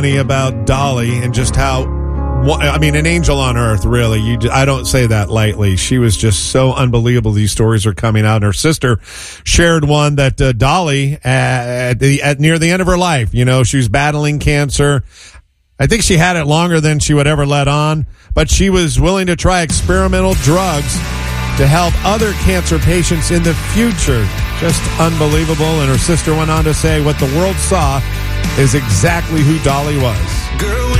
about Dolly and just how, I mean, an angel on earth, really. I don't say that lightly. She was just so unbelievable. These stories are coming out. And her sister shared one that Dolly, near the end of her life, she was battling cancer. I think she had it longer than she would ever let on, but she was willing to try experimental drugs to help other cancer patients in the future. Just unbelievable. And her sister went on to say what the world saw is exactly who Dolly was. Girl,